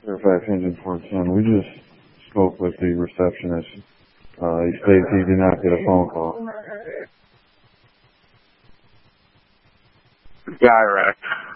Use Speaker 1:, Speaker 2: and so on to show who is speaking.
Speaker 1: Fairfax Engine 410. We just spoke with the receptionist. He states he did not get a phone call.
Speaker 2: Direct.